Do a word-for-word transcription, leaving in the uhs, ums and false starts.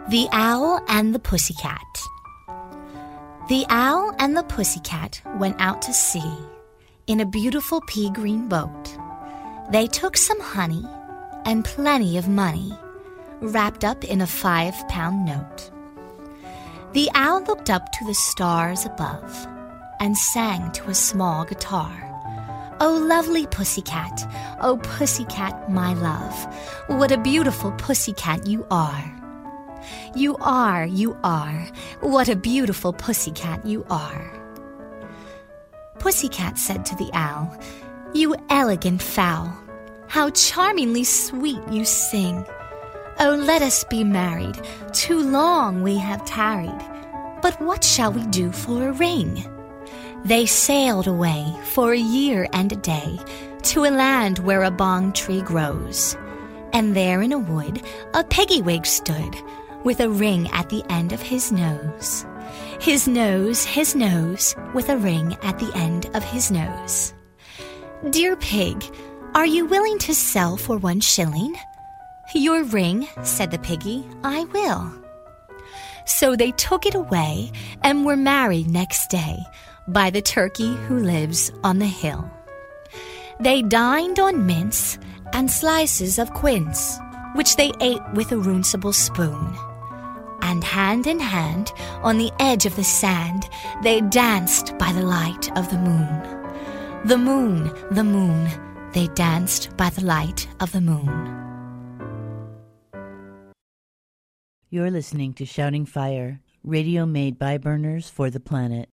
The Owl and the Pussycat. The owl and the pussycat went out to sea in a beautiful pea-green boat. They took some honey and plenty of money wrapped up in a five-pound note. The owl looked up to the stars above and sang to a small guitar. "Oh, lovely pussycat, oh, pussycat, my love, what a beautiful pussycat you are. You are, you are, what a beautiful pussycat you are." Pussycat said to the owl, "You elegant fowl, how charmingly sweet you sing. Oh, let us be married, too long we have tarried, but what shall we do for a ring?" They sailed away for a year and a day to a land where a bong tree grows, and there in a wood a piggy-wig stood, with a ring at the end of his nose. His nose, his nose, with a ring at the end of his nose. "Dear pig, are you willing to sell for one shilling?" "Your ring," said the piggy, "I will." So they took it away and were married next day by the turkey who lives on the hill. They dined on mince and slices of quince, which they ate with a runcible spoon. And hand in hand, on the edge of the sand, they danced by the light of the moon. The moon, the moon, they danced by the light of the moon. You're listening to Shouting Fire, radio made by burners for the planet.